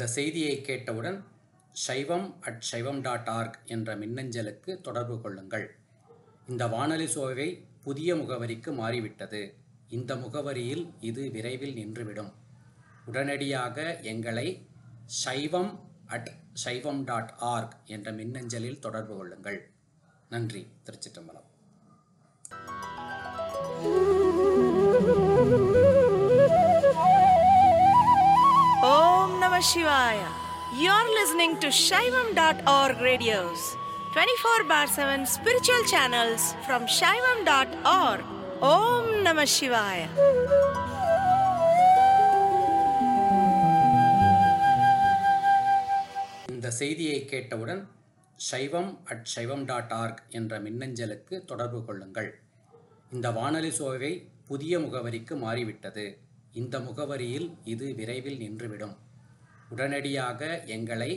செய்தியை கேட்டவுடன் shaivam@shaivam.org என்ற மின்னஞ்சலுக்கு தொடர்பு கொள்ளுங்கள். இந்த வானொலி சோவை புதிய முகவரிக்கு மாறிவிட்டது. இந்த முகவரியில் இது விரைவில் நின்றுவிடும். உடனடியாக எங்களை shaivam@shaivam.org என்ற மின்னஞ்சலில் தொடர்பு கொள்ளுங்கள். நன்றி. திருச்சிற்றம்பலம். Om Namah Shivaya. You're listening to Shaivam.org radios, 24/7 spiritual channels from Shaivam.org. Om Namah Shivaya. இந்த செய்தியை கேட்டவுடன் shaivam@shaivam.org என்ற மின்னஞ்சலுக்கு தொடர்பு கொள்ளுங்கள். இந்த வானொலி சோவை புதிய முகவரிக்கு மாறிவிட்டது. இந்த முகவரியில் இது விரைவில் நின்றுவிடும். உடனடியாக எங்களை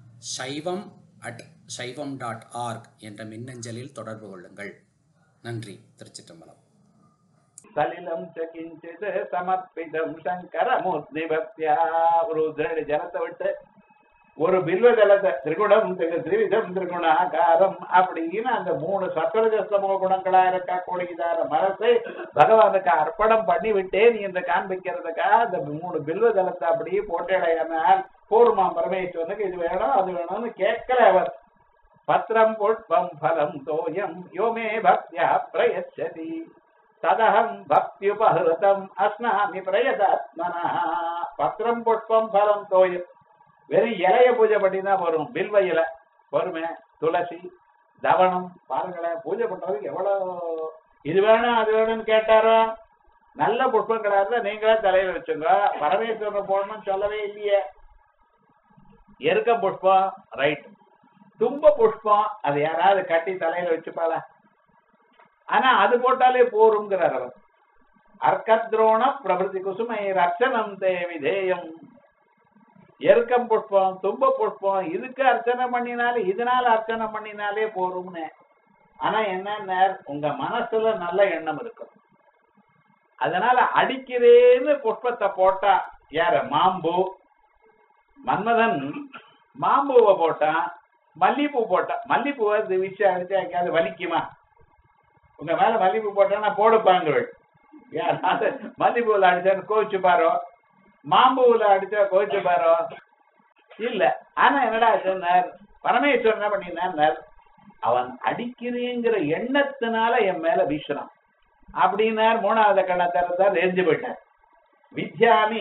shaivam@shaivam.org என்ற மின்னஞ்சலில் தொடர்பு கொள்ளுங்கள். நன்றி. திருச்சிற்றம்பலம். சலிலம் கிஞ்சித் சமர்ப்பிதம் சங்கரமூர்த்தி பக்தியா. ஒரு ஜலத்தை விட்டு ஒரு பில்வ ஜலத்தை திரிகுணம் திரிவிதம் திரிகுணாகாரம் அப்படின்னு அந்த 3 சத்வரஜஸ்தமோ குணங்களா இருக்கக்கூடியதான மனசை பகவானுக்கு அர்ப்பணம் பண்ணி விட்டேன் என்று காண்பிக்கிறதுக்காக அந்த 3 பில்வ ஜலத்தை அப்படியே போட்டடையானால் பூர்வமாம் பரமேஸ்வரனுக்கு இது வேணும் அது வேணும்னு கேட்கல அவர். பத்திரம் புஷ்பம் பலம் தோயம் யோமே பக்தியா பிரயச்சதி ததகம் பக்தியுபஹிருதம் அஸ்னாமி பிரயதாத்மனா. பத்திரம் புஷ்பம் பலம் தோயம் வெறும் இலைய பூஜை பண்ணிதான் வரும். பில்வ இலை பொறுமை, துளசி, தவணம் பாருங்களேன். பூஜை பண்றதுக்கு எவ்வளவு இது வேணும் அது வேணும்னு கேட்டாரோ நல்ல புஷ்பங்களா இருந்தா நீங்களே தலையில வச்சுங்க. பரமேஸ்வரன் போடணும்னு சொல்லவே இல்லையே. எருக்க புஷ்பம் ரைட், தும்ப புஷ்பம் அது யாராவது கட்டி தலையில வச்சுப்பாளா? ஆனா அது போட்டாலே போருங்கிறார் அவர். அர்க்கத்ரோண பிரபதி குசுமை ரட்சணம் தேவிதேயம். எருக்கம் புஷ்பம், தும்ப புஷ்பம் இதுக்கு அர்ச்சனை பண்ணினாலே இதனால அர்ச்சனை பண்ணினாலே போரும்னு. ஆனா என்ன, உங்க மனசுல நல்ல எண்ணம் இருக்கும். அதனால அடிக்கிறேன்னு புஷ்பத்தை போட்டா யார மாம்பூ மன்மதன் மாம்பூவை போட்டான், மல்லிப்பூ போட்டான். மல்லிப்பூவை விஷயம் அடிச்சா எங்கேயாவது வலிக்குமா? உங்க மேல மல்லிப்பூ போட்டா போடுப்பாங்க. யாராவது மல்லிப்பூவில் அடிச்சான்னு கோவிச்சு பாரோ, மாம்பூவில் அடிச்சா கோவிச்சு பாரோ இல்ல. ஆனா என்னடா சொன்னார் பரமேஸ்வரன் என்ன பண்ணினார், அவன் அடிக்கிறேங்கிற எண்ணத்தினால என் மேல வீசுறான் அப்படின்னார். 3வது கணத்தரத்தார் எரிஞ்சு போயிட்டார். வித்யாமி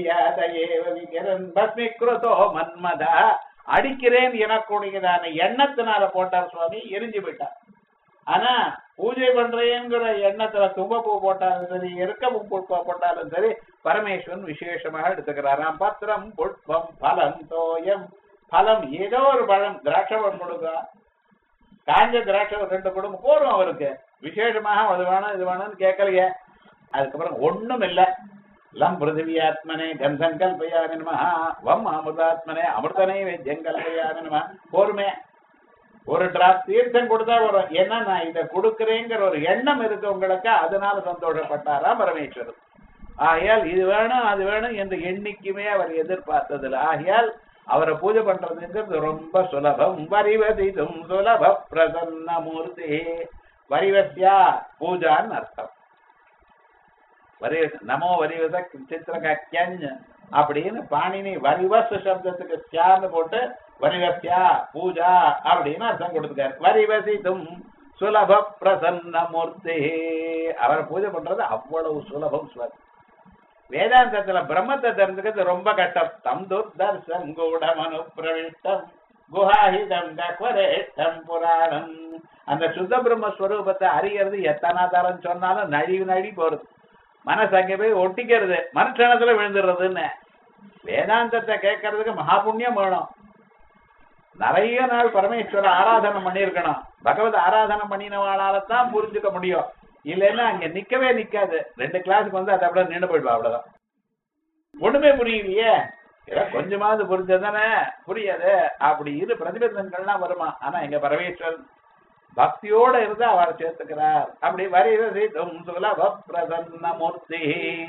பஸ்மிக்ருதோ மன்மதா. அடிக்கிறேன் எனக்கூடியதான எண்ணத்தினால போட்டார் சுவாமி, எரிஞ்சு போயிட்டார். ஆனா பூஜை பண்றேங்கிற எண்ணத்துல தும்பப்பூ போட்டாலும் சரி, எருக்கம்பூ போட்டாலும் சரி, பரமேஸ்வரன் விசேஷமாக எடுத்துக்கிறாராம். பத்திரம் புஷ்பம் பலம் தோயம். பலம் ஏதோ ஒரு பழம், திராட்சை பழம் கொடுக்க, காஞ்ச திராட்சை 2 குடும்பம் போரும் அவருக்கு. விசேஷமாக அது வேணும் இது வேணும்னு கேட்கலையே. அதுக்கப்புறம் ஒண்ணும் இல்லை. லம் பிருத்திவியாத்மனே கந்தம் கல்பயாமி நமஹ வம் அமிர்தாத்மனே அமிர்தனே வேத்யம் கல்பயாமி நமஹ. போருமே ஒரு டிராப் தீர்த்தம் கொடுத்தா வரும். ஏன்னா நான் இதை கொடுக்குறேங்கிற ஒரு எண்ணம் இருக்கு உங்களுக்கு, அதனால சந்தோஷப்பட்டாராம் பரமேஸ்வரன். ஆகையால் இது வேணும் அது வேணும் என்று எண்ணிக்குமே அவர் எதிர்பார்த்ததில்ல. ஆகையால் அவரை பூஜை பண்றதுங்கிறது ரொம்ப சுலபம். வரிவதிதும் சுலப பிரசன்ன மூர்த்தி. வரிவசியா பூஜான்னு அர்த்தம். நமோ வரிவச சித்திரகஞ்ச அப்படின்னு பாணினி வரிவச சப்தத்துக்கு சியான்னு போட்டு வரிவசியா பூஜா அப்படின்னு அர்த்தம் கொடுத்துக்காரு. வரிவசிதும் சுலப பிரசன்ன மூர்த்தி. அவரை பூஜை பண்றது அவ்வளவு சுலபம். வேதாந்தத்துல பிரம்மத்தை தெரிஞ்சுக்கிறது ரொம்ப கஷ்டம். தம் துர்தர்சம் கூடமனு பிரவிஷ்டம் குஹாஹிதம் கக்வரேஷ்டம் புராணம். அந்த சுத்த பிரம்மஸ்வரூபத்தை அறியறது எத்தனை தரம் சொன்னாலும் நழி போறது. மனசு அங்கே போய் ஒட்டிக்கிறது, மனுஷனத்துல விழுந்துடுறதுன்னு. வேதாந்தத்தை கேட்கறதுக்கு மகாபுண்ணியம் வேணும். நிறைய நாள் பரமேஸ்வர ஆராதனை பண்ணியிருக்கணும். பகவத் ஆராதனை பண்ணினவாளால்தான் புரிஞ்சுக்க முடியும். இல்லைன்னா அங்க நிக்கவே நிக்காது. 2 கிளாஸுக்கு வந்து அதை அப்படியே நின்று போயிடுவா. அவ்வளவுதான். ஒண்ணுமே புரியலையே, ஏதோ கொஞ்சமாவது புரிஞ்சதானே புரியாது. அப்படி இது பிரதிபந்தங்கள்லாம் வருமா. ஆனா எங்க பரமேஸ்வரன் பக்தியோட இருந்தா அவர் சேர்த்துக்கிறார். அப்படி வரிவசிதும் சுலப பிரசன்ன மூர்த்தி.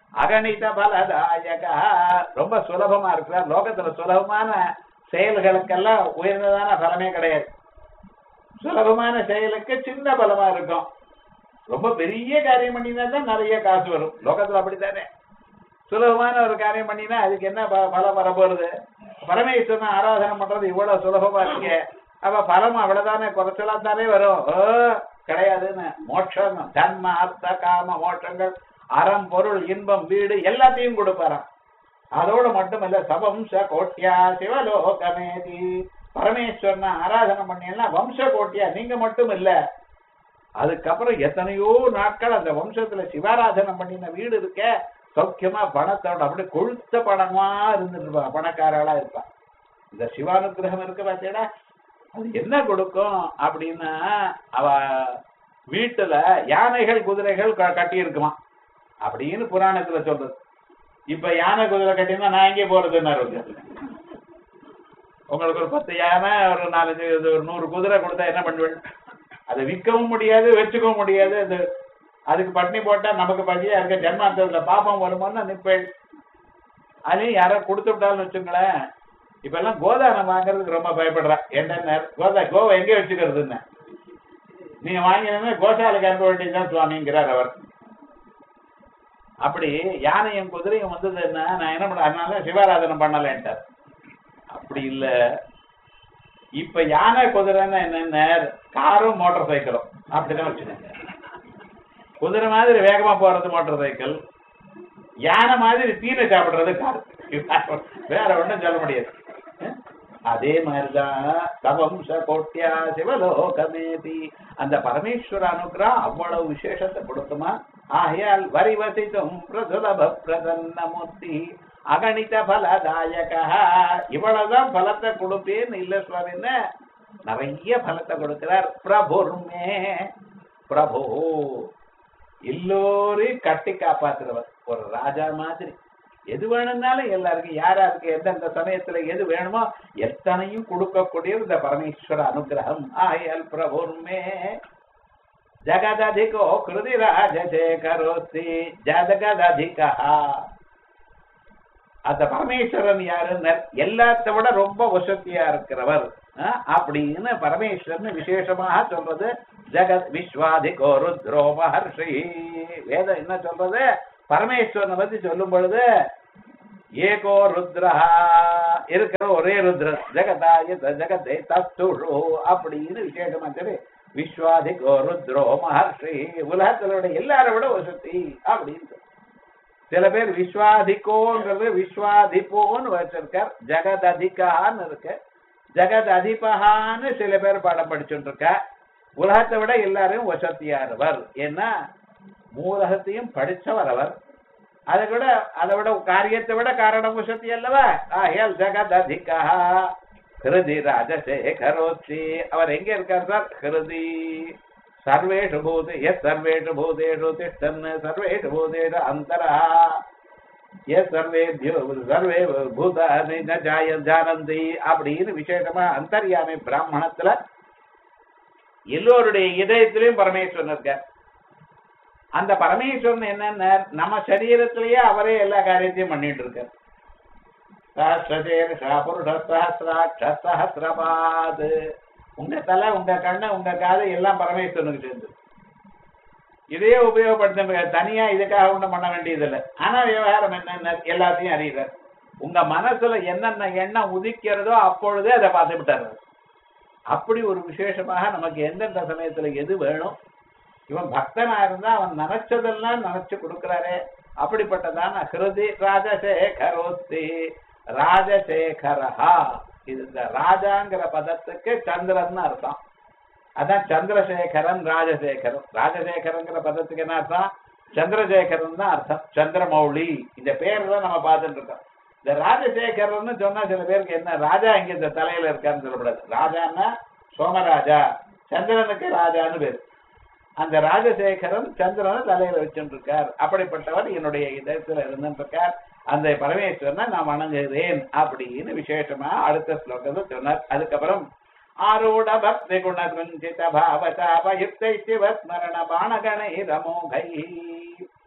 அகணித பலதாயகா, ரொம்ப சுலபமா இருக்கிறார். லோகத்துல சுலபமான செயல்களுக்கெல்லாம் உயர்ந்ததான பலமே கிடையாது. சுலபமான செயலுக்கு சின்ன பலமா இருக்கும். ரொம்ப பெரிய காரியம் பண்ணினா தான் நிறைய காசு வரும். லோகத்துல அப்படித்தானே. சுலபமான ஒரு காரியம் பண்ணினா அதுக்கு என்ன பலம் வரப்போறது? பரமேஸ்வரன் ஆராதனை பண்றது இவ்வளவு சுலபமா இருக்கு, அப்ப பலம் அவ்வளவுதானே, குறைச்சலா தானே வரும். கிடையாதுன்னு. மோட்சம், தன்ம அர்த்த காம மோட்சங்கள், அறம் பொருள் இன்பம் வீடு எல்லாத்தையும் கொடுப்பாராம். அதோட மட்டுமல்ல, சவம்ச கோட்டியா சிவலோகமேதி, பரமேஸ்வரனை ஆராதனை பண்ணீங்கன்னா வம்ச கோட்டியா நீங்க மட்டும் இல்ல, அதுக்கப்புறம் எத்தனையோ நாட்கள் அந்த வம்சத்துல சிவாராதனை பண்ணின வீடு இருக்க சௌக்கியமா பணத்தோட அப்படியே கொழுத்த பணமா இருந்துட்டு இருப்பா, பணக்காரளா இருப்பா. இந்த சிவானுகிரகம் இருக்கு பார்த்தீங்களா, அது என்ன கொடுக்கும் அப்படின்னா, அவ வீட்டுல யானைகள் குதிரைகள் கட்டி இருக்குமா அப்படின்னு புராணத்துல சொல்றது. இப்ப யானை குதிரை கட்டினா நான் எங்கே போறதுன்னு, உங்களுக்கு ஒரு 10 யானை ஒரு 4 ஒரு 100 குதிரை கொடுத்தா என்ன பண்ணுவேன்? அதை விற்கவும் முடியாது, வச்சுக்கவும் முடியாது. அது அதுக்கு பட்னி போட்டா நமக்கு பசியா இருக்க, ஜென்மாந்தத்துல பாப்பம் வருமானு நிற்பேன். அதையும் யாரோ கொடுத்து விட்டாலும் வச்சுங்களேன். இப்ப எல்லாம் கோதானம் வாங்குறதுக்கு ரொம்ப பயப்படுறா. என்ன கோவை எங்கே வச்சுக்கிறதுன்னு, நீங்க வாங்கினா கோசாலைக்கு அனுப்ப வேண்டியதுதான் சுவாமிங்கிறார் அவர். அப்படி யானையும் குதிரையும் வந்தது என்ன, நான் என்ன பண்ண, அதனால சிவாராதனை பண்ணலன்ட்டார். அப்படி இல்ல, இப்ப யானை குதிரைன்னா என்னென்ன, காரும் மோட்டார் சைக்கிளும் அப்படிதான் வச்சுக்கோங்க. குதிரை மாதிரி வேகமா போறது மோட்டார் சைக்கிள், யானை மாதிரி தீனை சாப்பிடுறது கார். வேற ஒண்ணும் சொல்ல முடியாது. அதே மாதிரிதான் சவம்ச கோட்டியா சிவலோகமேதி, அந்த பரமேஸ்வர அனுகிரகம் அவ்வளவு விசேஷத்தை கொடுக்குமா. ஆகையால் வரிவசித்தும் பிரசுலப பிரசன்ன மூர்த்தி அகணித பலதாயகா, இவ்வளவுதான் பலத்தை கொடுப்பேன்னு இல்ல சுவாமின்னு நிறைய பலத்தை கொடுக்கிறார். பிரபுர்மே, பிரபு எல்லோரையும் கட்டி காப்பாத்துறவர், ஒரு ராஜா மாதிரி. எது வேணும்னாலும் எல்லாருக்கும், யாராருக்கு எந்தெந்த சமயத்துல எது வேணுமோ எத்தனையும் கொடுக்கக்கூடிய இந்த பரமேஸ்வர அனுகிரகம். ஆயல் பிரபுர்மே ஜகததிகோ கிருதி ராஜசேகரோஸ்தி ஜகததிகா. அந்த பரமேஸ்வரன் யாருன்னு, எல்லாத்த விட ரொம்ப வசதியா இருக்கிறவர் அப்படின்னு பரமேஸ்வரன் விசேஷமாக சொல்றது. ஜகத் விஸ்வாதிகோ ருத்ரோ மஹர்ஷி. வேதம் என்ன சொல்றது, பரமேஸ்வரனை பத்தி சொல்லும் பொழுது ஏகோ ருத்ரா, இருக்கிற ஒரே ருத்ரன், ஜெகதாய ஜெகதே தத்துஷு அப்படின்னு விசேஷமா சொல்லி விஸ்வாதிகோ ருத்ரோ மஹர்ஷி, உலகத்திலோட எல்லாரை விட வசதி அப்படின்னு. சில பேர் விஸ்வாதிகோங்கிறது விஸ்வாதிபோன்னு வச்சிருக்கார், ஜெகத் அதிகான்னு இருக்கு, ஜெகத் அதிபகான்னு சில பேர் பாடம் படிச்சுட்டு இருக்க. உலகத்தை விட எல்லாரையும் வசதியானவர், ஏன்னா மூலகத்தையும் படிச்சவர் அவர். அதை விட காரியத்தை விட காரணம் வசதி அல்லவா. ஆகையால் ஜெகத் அதிகா ஹிருதி ராஜசேகரோச்சி. அவர் எங்க இருக்கார் சார்? ஹிருதி. சர்வேஷு பூதே எஸ் சர்வேஷு பூதேஷு திஷ்டன் சர்வேஷு பூதேஷு அந்தரா எஸ் சர்வேபியோ சர்வே பூதானி ந ஜானந்தி அப்படின்னு விசேஷமா அந்தர்யாமி பிராமணத்துல எல்லோருடைய இதயத்திலையும் பரமேஸ்வரன் இருக்கார். அந்த பரமேஸ்வரன் என்னன்னா, நம்ம சரீரத்திலேயே அவரே எல்லா காரியத்தையும் பண்ணிட்டு இருக்கார். சஹஸ்ரபாத், உங்க தலை, உங்க கண்ணு, உங்க காது எல்லாம் பரமேஸ்வரனுக்கு சேர்ந்து. இதையே உபயோகப்படுத்த தனியா இதுக்காக ஒண்ணும் பண்ண வேண்டியதில்லை. ஆனா விவகாரம் என்ன, எல்லாத்தையும் அறிகிறார். உங்க மனசுல என்னென்ன எண்ணம் உதிக்கிறதோ அப்பொழுதே அதை பார்த்து விட்டார். அப்படி ஒரு விசேஷமாக நமக்கு எந்தெந்த சமயத்துல எது வேணும், இவன் பக்தனா இருந்தா அவன் நினைச்சதெல்லாம் நினைச்சு கொடுக்கிறாரே. அப்படிப்பட்டதான ஹிருதி ராஜசேகரோஸ்தி. ராஜசேகரஹா, இது இந்த ராஜாங்கிற பதத்துக்கு சந்திரன் அர்த்தம். அதான் சந்திரசேகரன் ராஜசேகரன். ராஜசேகரங்கிற பதத்துக்கு என்ன அர்த்தம்? சந்திரசேகரன் தான் அர்த்தம். சந்திரமௌலி இந்த பேர் தான் நம்ம பார்த்துட்டு இருக்கோம். இந்த ராஜசேகரன்னு சொன்னா சில பேருக்கு என்ன, ராஜா இங்க இந்த தலையில இருக்காருன்னு சொல்லக்கூடாது. ராஜான்னா சோமராஜா, சந்திரனுக்கு ராஜான்னு பேரு. அந்த ராஜசேகரன் சந்திரனை தலையில வச்சுட்டு இருக்கார். அப்படிப்பட்டவர் என்னுடைய இதயத்துல இருந்துட்டு இருக்கார். அந்த பரமேஸ்வரனை நான் வணங்குகிறேன் அப்படின்னு விசேஷமா அடுத்த ஸ்லோகத்தை சொன்னார். அதுக்கப்புறம் ஆரூட பக்தி குண குஞ்சித பாவசாபயுக்தை சிவஸ்மரண பாணகணை ரமோகை.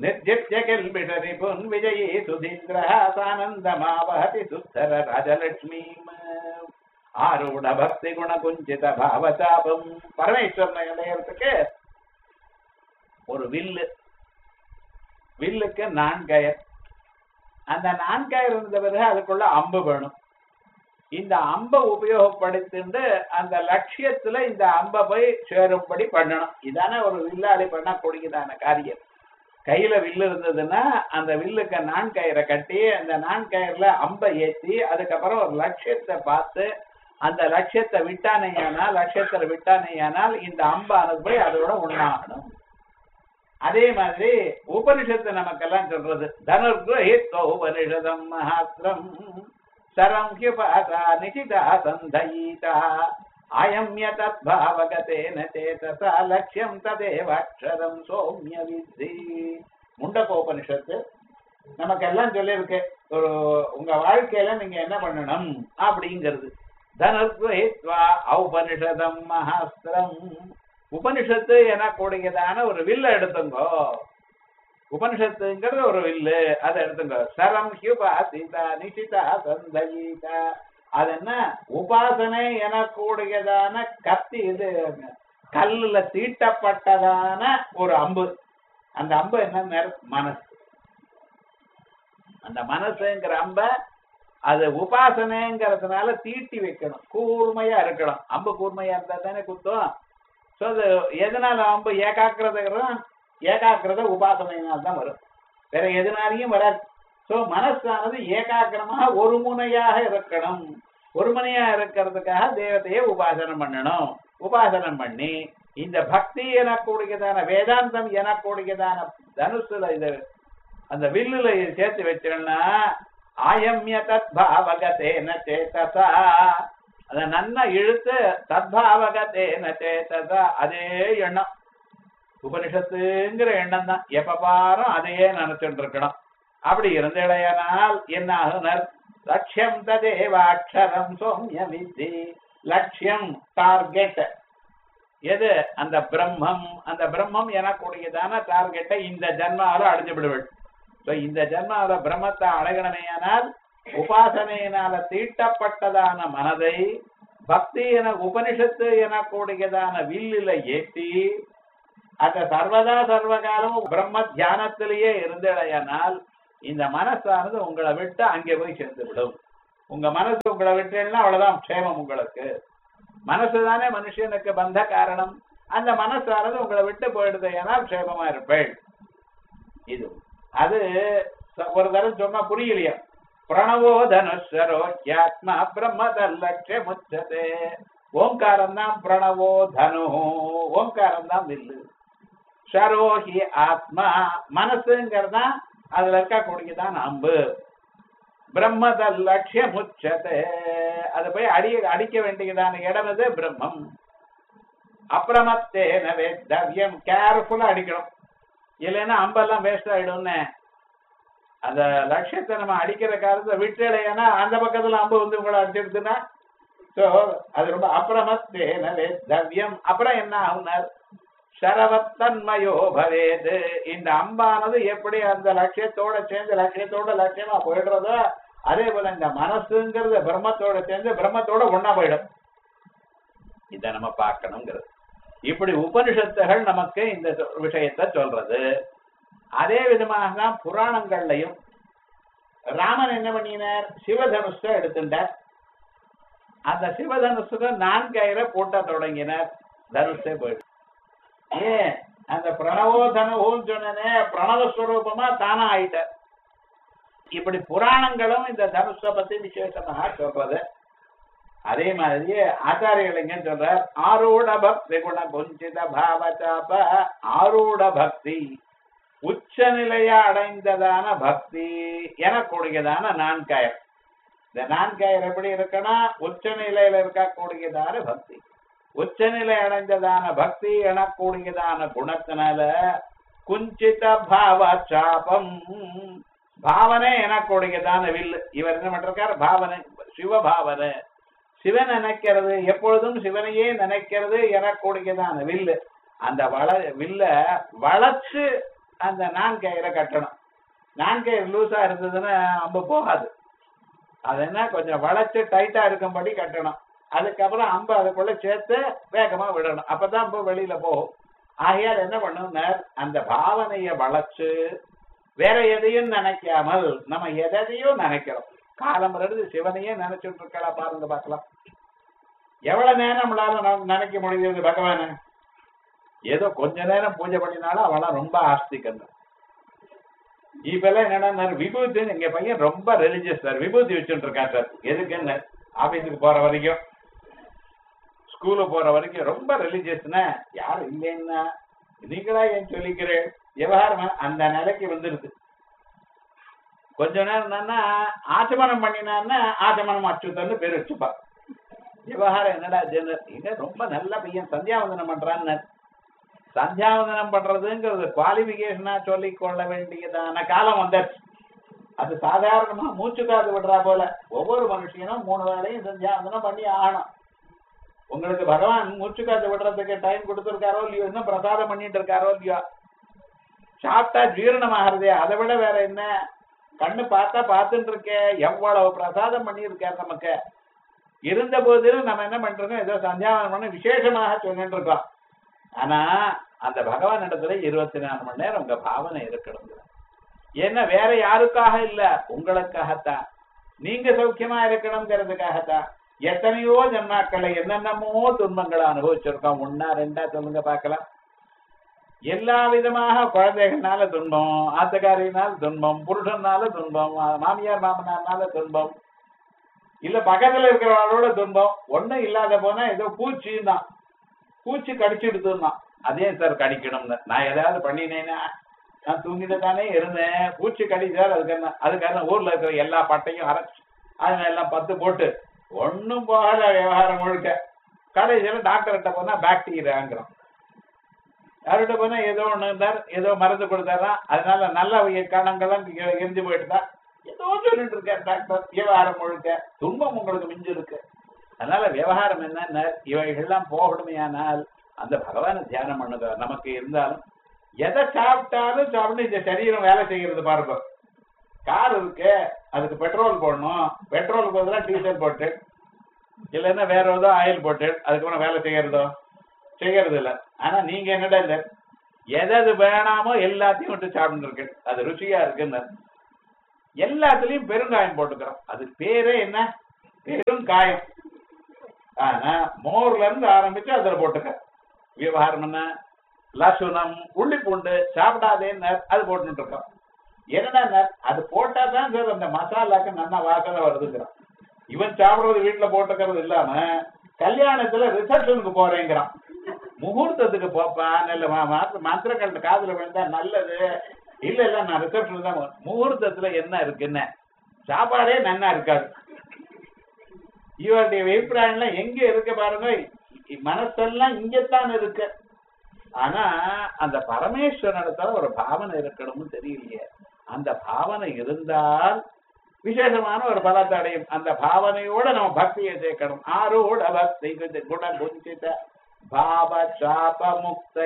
निर्जित्य किल्बिषरिपुन् विजयी सुधीन्द्रः सानन्दमावहति सुत्तर राजलक्ष्मीम् ஆரூட பக்தி குணகுஞ்சித பாவசாபம். பரமேஸ்வரனை அடையறதுக்கு ஒரு வில்லுக்கு 4 கயர். அந்த 4 கயர் இருந்த பிறகு அதுக்குள்ள அம்பு வேணும். இந்த அம்பை உபயோகப்படுத்திட்டு அந்த லட்சியத்துல இந்த அம்பை போய் சேரும்படி பண்ணணும். இதான ஒரு வில்லாளி பண்ணக்கூடியதான காரியம். கையில வில்லு இருந்ததுன்னா அந்த வில்லுக்கு 4 கயிறை கட்டி அந்த 4 கயிறுல அம்பை ஏற்றி அதுக்கப்புறம் ஒரு லட்சியத்தை பார்த்து அந்த லட்சியத்தை விட்டானேயானால் இந்த அம்பானது போய் அதோட ஒண்ணாகணும். அதே மாதிரி உபனிஷத்து நமக்கெல்லாம் சொல்றது தனுர்கிரஹித்வ உபனிஷதம் மகாஸ்திரம் சரம் ஹ்யுபாசா நிஷிதா சந்தயீதா அயம்ய தத்பாவகதேன சேதசா லக்ஷ்யம் ததேவாக்ஷரம் சௌம்ய வித்தி. முண்டகோபனிஷத்து நமக்கெல்லாம் சொல்லியிருக்கு ஒரு உங்க வாழ்க்கையில நீங்க என்ன பண்ணணும் அப்படிங்கிறது. தனுர்கிரஹித்வா ஔபனிஷதம் மகாஸ்திரம். உபனிஷத்து எனக்கூடியதான ஒரு வில்ல எடுத்துங்கோ. உபனிஷத்துங்கிறது ஒரு வில்லு, அதை எடுத்துங்கோ. சரம் ஹ்யுபாசிதா நிஷிதா சந்தயீதா. அது என்ன உபாசனை எனக்கூடியதான கத்தி, இது கல்லுல தீட்டப்பட்டதான ஒரு அம்பு. அந்த அம்பு என்ன மனசு. அந்த மனசுங்கிற அம்ப அது உபாசனைங்கிறதுனால தீட்டி வைக்கணும், கூர்மையா இருக்கணும். அம்பு கூர்மையா இருந்தா தானே குத்தம். சோ அது எதனால அம்பு ஏகாக்கிரத உபாசனையினால்தான் வரும், வேற எதனாலையும் வராது. சோ மனசானது ஏகாக்கிரமாக ஒரு முனையாக இருக்கணும். ஒரு முனையா இருக்கிறதுக்காக தேவதையை உபாசனம் பண்ணணும். உபாசனம் பண்ணி இந்த பக்தி எனக்கூடியதான வேதாந்தம் எனக்கூடியதான தனுசுல இது அந்த வில்லுல சேர்த்து வச்சோம்னா ஆயம்ய தத்பாவகதேன சேதசா. அத நன்னா இழுத்து தத்பாவகதேன சேதசா, அதே எண்ணம் உபனிஷத்துங்கிற எண்ணம் தான். எப்ப பாரும் அதையே நினைச்சுட்டு இருக்கணும். அப்படி இருந்தேனால் என்ன ஆகுனர்? லட்சியம் ததேவாக்ஷரம் சௌம்ய வித்தி. லட்சியம் டார்கெட் எது? அந்த பிரம்மம். அந்த பிரம்மம் எனக்கூடியதான டார்கெட்டை இந்த ஜன்மாவில அடைஞ்சு விடுவள். இந்த ஜன்மாவில பிரம்மத்தை அடையணுமேயானால் உபாசனையினால தீட்டப்பட்டதான மனதை பக்தி என உபனிஷத்து எனக்கூடியதான வில்லில ஏற்றி அந்த சர்வதா சர்வகாலமும் பிரம்ம தியானத்திலேயே இருந்தேனால் இந்த மனசானது உங்களை விட்டு அங்கே போய் சேர்ந்து விடும். உங்க மனசு உங்களை விட்டுன்னா அவ்வளவுதான் க்ஷேமம் உங்களுக்கு. மனசுதானே மனுஷனுக்கு பந்த காரணம். அந்த மனசானது உங்களை விட்டு போயிடுது ஏனால் க்ஷேமமா இருப்பேள். இது அது ஒரு தரம் சொன்னா புரியலையா? பிரணவோ தனுஷரோக்யாத்மா பிரம்மதல்லட்சே முச்சதே. ஓங்காரம் தான் பிரணவோ தனு, ஓங்காரம் தான் வில்லு. ஷரோஹி ஆத்மா, மனசுங்கிறதா அதுல இருக்கக்கூடியதான் அம்பு. பிரம்மதல்லட்சியம் முச்சதே, அது போய் அடிக்க வேண்டியதான இடம் அது பிரம்மம். அப்பிரமத்தேன வேத்தவ்யம், கேர்ஃபுல்லா அடிக்கணும், இல்லைன்னா அம்பெல்லாம் வேஸ்ட் ஆயிடும்னு. அந்த லட்சியத்தை நம்ம அடிக்கிற காலத்தை விட்டுடையனா அந்த பக்கத்துல அம்பு வந்து உங்களை அடிச்சிருதுன்னா சோ அது ரொம்ப அப்பிரமத்தேன வேத்தவ்யம். அப்புறம் என்ன ஆகுனார்? சரவத்தன்மயோ பவேது. இந்த அம்பானது எப்படி அந்த லட்சியத்தோட சேர்ந்து லட்சியமா போயிடுறதோ அதே போல இந்த மனசுங்கிறது பிரம்மத்தோட சேர்ந்து பிரம்மத்தோட ஒன்னா போயிடும். இத நம்ம பார்க்கணுங்கிறது. இப்படி உபனிஷத்துகள் நமக்கு இந்த விஷயத்தை சொல்றது. அதே விதமாக தான் புராணங்கள்லையும் ராமன் என்ன பண்ணினார்? சிவதனுஷ எடுத்துட்டார். அந்த சிவதனுஷுக்கு 4 கயிறை போட்ட தொடங்கினார். தனுஷே போயிடும். ஏன்? அந்த பிரணவோ தனுன்னு சொன்னே பிரணவஸ்வரூபமா தானா ஆயிட்டார். இப்படி புராணங்களும் இந்த தனுஷ பத்தி விசேஷமாக சொல்றது. அதே மாதிரி ஆச்சாரியலிங்க சொல்றார், ஆரூட பக்தி குண குஞ்சித பாவச்சாப. ஆரூட பக்தி உச்ச நிலையா அடைந்ததான பக்தி எனக்கூடியதான 4 கயிறு. இந்த 4 கயிறு எப்படி இருக்குன்னா உச்ச நிலையில இருக்கக்கூடியதான பக்தி. உச்சநிலை அடைந்ததான பக்தி எனக்கூடியதான குணத்தினால குஞ்சித பாவச்சாபம், பாவனை எனக்கூடியதான வில்லு. இவர் என்ன பண்றார்? பாவனை, சிவபாவனை, சிவன் நினைக்கிறது, எப்பொழுதும் சிவனையே நினைக்கிறது எனக்கூடியதான வில்லு. அந்த வில்ல வளைச்சு அந்த நான்கயிறை கட்டணும். நான்கயிறு லூஸா இருந்ததுன்னா அம்பு போகாது. அது என்ன கொஞ்சம் வளைச்சு டைட்டா இருக்கும்படி கட்டணும். அதுக்கப்புறம் அம்பு அதுக்குள்ள சேர்த்து வேகமா விடணும். அப்பதான் அம்பு வெளியில போகும். ஆகையால் என்ன பண்ணணும், அந்த பாவனைய வளைச்சு வேற எதையும் நினைக்காமல் நம்ம எதையும் நினைக்கிறோம். காலம் இருந்து சிவனையே நினைச்சுட்டு இருக்கலாம். பாருங்க பார்க்கலாம், எவ்வளவு நேரம் நம்மளால நினைக்க முடியுது பகவான. ஏதோ கொஞ்ச நேரம் பூஜை பண்ணினாலும் அவெல்லாம் ரொம்ப ஆஸ்திகன். இப்ப எல்லாம் என்னன்னா விபூதி, எங்க பையன் ரொம்ப ரிலிஜியஸ் சார், விபூதி வச்சுட்டு இருக்கான் சார். எதுக்குன்னு ஆபீஸுக்கு போற வரைக்கும் ஸ்கூலுக்கு போற வரைக்கும் ரொம்ப ரிலிஜியஸ்னா யாரும் இல்லைன்னா நீங்களா ஏன் சொல்லிக்கிறேன். விவகாரம் அந்த நிலைக்கு வந்துருது. கொஞ்ச நேரம் என்னன்னா ஆச்சமனம் பண்ணினான்னா ஆச்சமனம் அச்சுத்தன்னு பேர் வச்சுப்பா. விவகாரம் என்னடா இங்க ரொம்ப நல்ல பையன் சந்தியாவந்தனம் பண்றான்னு. சந்தியாவந்தனம் பண்றதுங்கிறது குவாலிபிகேஷனா சொல்லிக் கொள்ள வேண்டியதான காலம் வந்தாச்சு. அது சாதாரணமா மூச்சு காது விடுறா போல ஒவ்வொரு மனுஷனும் 3 வேளையும் சந்தியாவந்தனம் பண்ணி ஆகணும். உங்களுக்கு பகவான் மூச்சு காத்து விடுறதுக்கு டைம் கொடுத்துருக்காரோ இல்லையோ, இன்னும் பிரசாதம் பண்ணிட்டு இருக்காரோ இல்லையோ, சாப்பிட்டா ஜீரணம் ஆகிறதே, அதை விட வேற என்ன. கண்ணு பார்த்தா பார்த்துட்டு இருக்க, எவ்வளவு பிரசாதம் பண்ணியிருக்காரு நமக்கு. இருந்த போதிலும் நம்ம என்ன பண்றோம், ஏதோ சந்தியாவனம் பண்ண விசேஷமாக சொல்லிட்டு இருக்கோம். ஆனா அந்த பகவான் இடத்துல 24 மணி நேரம் உங்க பாவனை இருக்கணும். ஏன்னா வேற யாருக்காக இல்ல, உங்களுக்காகத்தான். நீங்க சௌக்கியமா இருக்கணுங்கிறதுக்காகத்தான். எத்தனையோ ஜன்மாக்களை என்னென்னமோ துன்பங்களை அனுபவிச்சிருக்கோம். 1 2 சொல்லுங்க பார்க்கலாம். எல்லா விதமாக குழந்தைகள்னால துன்பம், ஆத்தக்காரியினால் துன்பம், புருஷனால துன்பம், மாமியார் மாமனார்னால துன்பம், இல்ல பக்கத்துல இருக்கிறவங்களோட துன்பம். ஒண்ணும் இல்லாத போனா ஏதோ பூச்சி தான், பூச்சி கடிச்சுடுதுன்னா அதே சார் கடிக்கணும்னு நான் ஏதாவது பண்ணினேன்னா, நான் தூங்கிட்டு தானே இருந்தேன், பூச்சி கடிச்சார். அதுக்கான ஊர்ல இருக்கிற எல்லா பட்டையும் அரைச்சு அதனால எல்லாம் 10 போட்டு ஒன்னும் போகல. விவகாரம் முழுக்க கடைசியில டாக்டர்கிட்ட போனா பாக்டீரியாங்கிறோம். யார்கிட்ட போனா ஏதோ ஒண்ணு இருந்தார், ஏதோ மருந்து கொடுத்தாராம், அதனால நல்ல கணங்கெல்லாம் எரிஞ்சு போயிட்டுதா, ஏதோ சொல்லிட்டு இருக்காரு டாக்டர். விவகாரம் முழுக்க துன்பம் உங்களுக்கு மிஞ்சு இருக்கு. அதனால விவகாரம் என்ன, இவைகள்லாம் போகணுமையானால் அந்த பகவானை தியானம் பண்ணுங்க. நமக்கு இருந்தாலும் எதை சாப்பிட்டாலும் சாப்பிட்டு இந்த சரீரம் வேலை செய்யறது பாருங்க. கார் இருக்கு, அதுக்கு பெட்ரோல் போடணும், பெட்ரோலுக்கு பதிலாக டீசல் போட்டு இல்லைன்னா வேற ஏதோ ஆயில் போட்டு அதுக்கப்புறம் வேலை செய்யறது இல்லை. ஆனா நீங்க என்னடா இல்லை, எது வேணாமோ எல்லாத்தையும் விட்டு சாப்பிட்டு இருக்கு, அது ருச்சியா இருக்குன்னு எல்லாத்துலயும் பெருங்காயம் போட்டுக்கிறோம். அது பேரே என்ன, பெருங்காயம். ஆனா மோர்ல இருந்து ஆரம்பிச்சு அதுல போட்டுக்க. விவகாரம் என்ன, லசுனம் உள்ளி பூண்டு சாப்பிடாதேன்னு அது போட்டுட்டு இருக்கோம். என்னடா அது போட்டாதான் சார் அந்த மசாலாக்கு நல்லா வாசனை வருதுங்கிறான். இவன் சாப்பிடுறது வீட்டுல போட்டுக்கிறது இல்லாம கல்யாணத்துல ரிசப்ஷனுக்கு போறேங்கிறான். முகூர்த்தத்துக்கு போப்பான், இல்ல மந்திரங்கள் காதுல விழுந்தா நல்லது, இல்ல இல்ல நான் ரிசப்ஷன் தான். முகூர்த்தத்துல என்ன இருக்குன்னு சாப்பாடே நன்னா இருக்காது. இவருடைய அபிப்பிராயம் எங்க இருக்கு பாருங்க, மனசெல்லாம் இங்கத்தான் இருக்கு. ஆனா அந்த பரமேஸ்வரனிடத்துல ஒரு பாவனை இருக்கணும்னு தெரியலையே. அந்த பாவனை இருந்தால் விசேஷமான ஒரு பலத்தை அடையும். அந்த பாவனையோட நம்ம பக்தியை சேர்க்கணும். ஆரோட பக்தி குண குஞ்சித பாவ சாப முக்தை.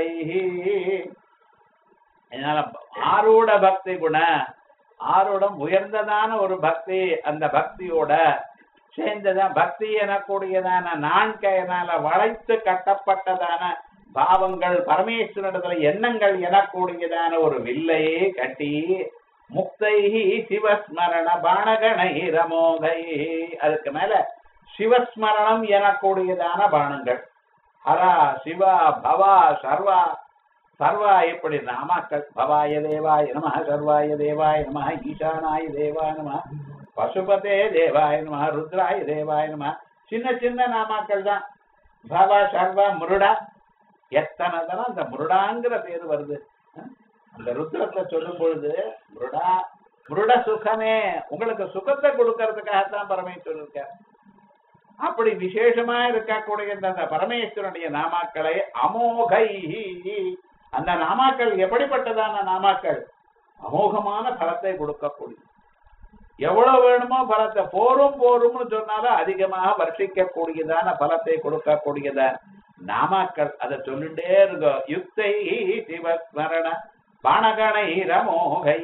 அதனால ஆரோட பக்தி குண, ஆரோடம் உயர்ந்ததான ஒரு பக்தி, அந்த பக்தியோட சேர்ந்ததான் பக்தி எனக்கூடியதான நான்கையினால வளைத்து கட்டப்பட்டதான பாவங்கள், பரமேஸ்வரனிடத்துல எண்ணங்கள் எனக்கூடியதான ஒரு வில்லையே கட்டி முக்தை சிவஸ்மரண பாணகணை ரமோகை. அதுக்கு மேல சிவஸ்மரணம் எனக்கூடியதான பானங்கள், ஹரா சிவா பவா சர்வா. சர்வா இப்படி நாமாக்கள், பவாய தேவாய நம, சர்வாய தேவாய நம, ஈசானாய தேவாய நம, பசுபதே தேவாய நம, ருத்ராய தேவாய நம. சின்ன சின்ன நாமாக்கள் தான். பவா சர்வா முருடா, எத்தனை தரம் அந்த முருடாங்கிற பேரு வருது. அந்த ருத்ரத்துல சொல்லும் பொழுது முருடா, முருட சுகமே, உங்களுக்கு சுகத்தை கொடுக்கறதுக்காகத்தான் பரமேஸ்வரன் இருக்கார். அப்படி விசேஷமா இருக்கக்கூடிய அந்த பரமேஸ்வரனுடைய நாமாக்களை அமோகை, அந்த நாமாக்கள் எப்படிப்பட்டதான நாமாக்கள், அமோகமான பலத்தை கொடுக்கக்கூடிய, எவ்வளவு வேணுமோ பலத்தை, போரும் போரும்னு சொன்னாலும் அதிகமாக வர்ஷிக்கக்கூடியதான பலத்தை கொடுக்கக்கூடியதான நாமாக்கள். அதை சொல்லிட்டே இருக்கோம். யுக்தை சிவஸ்மரண பாணகணைரமோகை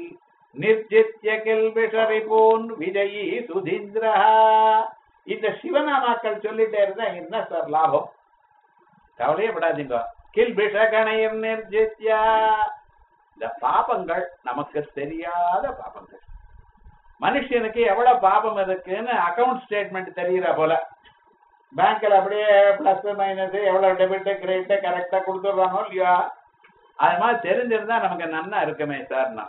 நிர்ஜித்ய கில்பிஷரிபூன் விஜயி சுதீந்திரா. இந்த சிவநாமாக்கள் சொல்லிட்டே இருந்தா என்ன சார் லாபம்? கவலையே விடாதீங்க. கில்பிஷகணைர் நிர்ஜித்யா. இந்த பாபங்கள் நமக்கு தெரியாத பாபங்கள். மனுஷனுக்கு எவ்வளவு பாபம் இருக்குன்னு அக்கவுண்ட் ஸ்டேட்மெண்ட் தெரியற போல பேங்க்ல அப்படியே பிளஸ் மைனஸ் எவ்வளவு டெபிட் கிரெடிட் கரெக்டா கொடுத்துடுறானோ இல்லையா, அது மாதிரி தெரிஞ்சிருந்தா நமக்கு நன்னா இருக்குமே சார்னா.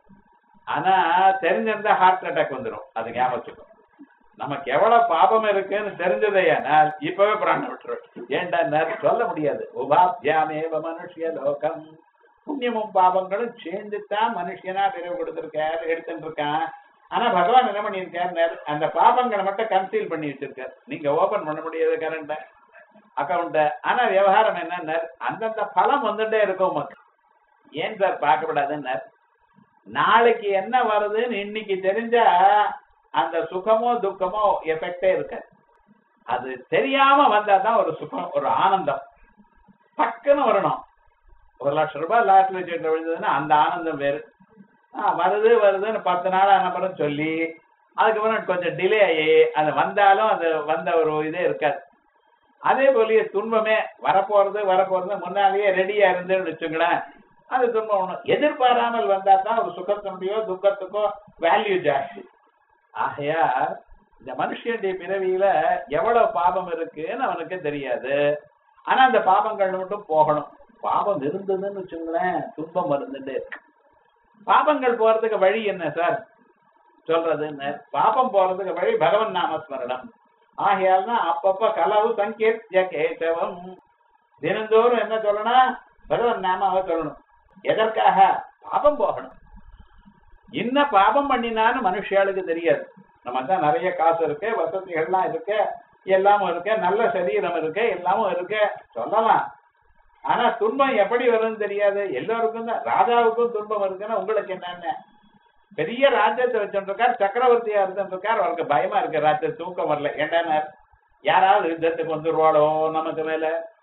ஆனா தெரிஞ்சிருந்தா ஹார்ட் அட்டாக் வந்துடும். அது ஞாபகம் வச்சுக்கோ. நமக்கு எவ்வளவு பாபம் இருக்குன்னு தெரிஞ்சதையானால் இப்பவே பிராணம் விட்டுரும். ஏன்டா சொல்ல முடியாது. உபாபியாமேவ மனுஷிய லோகம். புண்ணியமும் பாபங்களும் சேர்ந்துதான் மனுஷனா பிரிவு கொடுத்திருக்காரு, எடுத்துட்டு இருக்கான். ஆனா பகவான் என்ன பண்ணியிருக்காரு, அந்த பாபங்களை மட்டும் கன்சீல் பண்ணி வச்சிருக்காரு. நீங்க ஓபன் பண்ண முடியாது கரண்ட் அக்கௌண்ட. ஆனா விவகாரம் என்ன, அந்தந்த பலம் வந்துட்டே இருக்கும். ஏன் சார் பார்க்கப்படாதுன்னு, நாளைக்கு என்ன வருதுன்னு இன்னைக்கு தெரிஞ்சா அந்த சுகமோ துக்கமோ எஃபெக்டே இருக்காது. அது தெரியாம வந்தாதான் ஒரு சுகம், ஒரு ஆனந்தம் டக்குன்னு வரணும். 1,00,000 ரூபாய் லாட்டரி சீட்ல விழுந்ததுன்னா அந்த ஆனந்தம் வேறு. வருதுன்னு 10 நாள் அனுப்புறம் சொல்லி அதுக்கப்புறம் கொஞ்சம் டிலே ஆகி அது வந்தாலும் அது வந்த ஒரு இதே இருக்காது. அதே போலயே துன்பமே வரப்போறது முன்னாலேயே ரெடியா இருந்துன்னு வச்சுங்களேன், அது துன்பம் ஒண்ணும் எதிர்பாராமல் வந்தா தான் ஒரு சுகத்தினுடையோ துக்கத்துக்கோ வேல்யூ ஜாஸ்தி. ஆகையா இந்த மனுஷனுடைய பிறவியில எவ்வளவு பாபம் இருக்குன்னு அவனுக்கு தெரியாது. ஆனா அந்த பாபங்கள் மட்டும் போகணும். பாபம் இருந்ததுன்னு வச்சுங்களேன், துன்பம் இருந்துட்டே இருக்கு. பாபங்கள் போறதுக்கு வழி என்ன சார் சொல்றதுன்னு, பாபம் போறதுக்கு வழி பகவன் நாமஸ்மரணம். ஆகையால் தான் அப்பப்ப கலவு சங்கீர்த்திய கேசவம். தினந்தோறும் என்ன சொல்லணும், பகவன் நாமாவை சொல்லணும். எதற்காக? பாபம் போகணும். என்ன பாபம் பண்ணினான்னு மனுஷாளுக்கு தெரியாது. நம்ம தான் நிறைய காசு இருக்கு, வசதிகள்லாம் இருக்கு, எல்லாமும் இருக்கு, நல்ல சரீரம் இருக்கு, எல்லாமும் இருக்கு சொல்லலாம். ஆனா துன்பம் எப்படி வரும்னு தெரியாது. எல்லோருக்கும் தான். ராஜாவுக்கும் துன்பம் இருக்குன்னா உங்களுக்கு என்னன்னு, பெரிய ராஜ்யத்தை வச்சுருக்கார், சக்கரவர்த்தியா இருந்துருக்கார், அவருக்கு பயமா இருக்கு, ராத்திரி தூக்கம் வரல. ஏண்டான யாராவது யுத்தத்துக்கு வந்துருவாளோ நமக்கு மேல,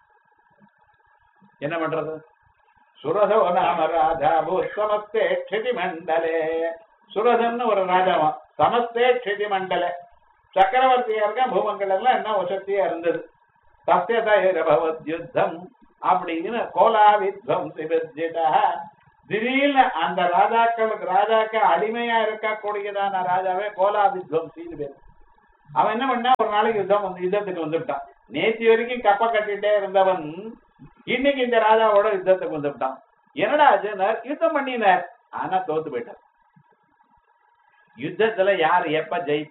என்ன பண்றது? சுரதோ நாம ராஜா சமஸ்தே க்ஷிதி மண்டலே. சுரதன்னு ஒரு ராஜாவா, சமஸ்தே க்ஷிதி மண்டலே சக்கரவர்த்தியா இருக்க. பூமங்கள் எல்லாம் என்ன வசதியா இருந்தது. சத்தியதபவத் யுத்தம் அப்படின்னு கோலாவித்வம் சிவஜிதா. திடீர்னு அந்த ராஜாக்கள் அடிமையா இருக்கக்கூடியதான ராஜாவே கோலாவித்வம் செய்து பேர். அவன் என்ன பண்ணா, ஒரு நாளைக்கு யுத்தத்துக்கு வந்துவிட்டான். நேற்று வரைக்கும் கப்ப கட்டிட்டே இருந்தவன் இன்னைக்கு இந்த ராஜாவோட யுத்தத்துக்கு வந்துவிட்டான். என்னடா ஆச்சுன்னார், யுத்தம் பண்ணினார், ஆனா தோத்து போயிட்டார். யுத்தத்துல யார் எப்ப